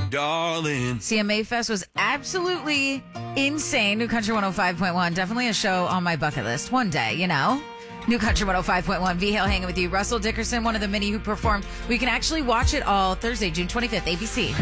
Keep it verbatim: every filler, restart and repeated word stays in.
darling. C M A Fest was absolutely insane. New Country one oh five point one. Definitely a show on my bucket list one day, you know? New Country one oh five point one. V Hale hanging with you. Russell Dickerson, one of the many who performed. We can actually watch it all Thursday, June twenty-fifth, A B C.